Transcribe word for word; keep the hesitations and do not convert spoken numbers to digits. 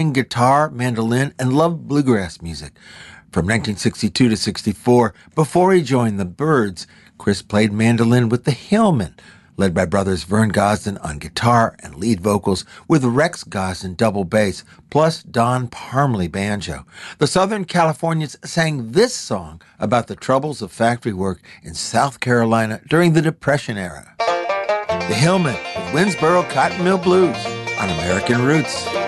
swing guitar, mandolin, and loved bluegrass music. From nineteen sixty-two to sixty-four, before he joined the Byrds, Chris played mandolin with the Hillmen, led by brothers Vern Gosdin on guitar and lead vocals, with Rex Gosdin double bass, plus Don Parmley banjo. The Southern Californians sang this song about the troubles of factory work in South Carolina during the Depression era. The Hillmen with Winsboro Cotton Mill Blues on American Roots.